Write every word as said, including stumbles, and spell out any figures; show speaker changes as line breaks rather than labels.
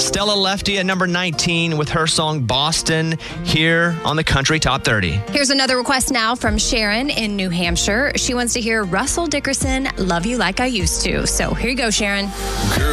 Stella Lefty at number nineteen with her song Boston here on the Country Top thirty.
Here's another request now from Sharon in New Hampshire. She wants to hear Russell Dickerson, Love You Like I Used to. So here you go, Sharon.